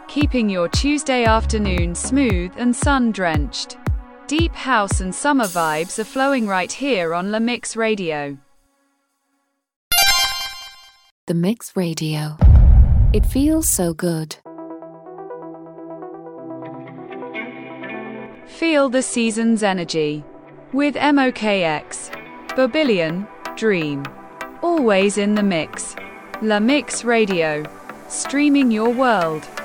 keeping your Tuesday afternoon smooth and sun-drenched. Deep house and summer vibes are flowing right here on La Mix Radio. The Mix Radio. It feels so good. Feel the season's energy with MOKX, Bobillion, Dream. Always in the mix. La Mix Radio. Streaming your world.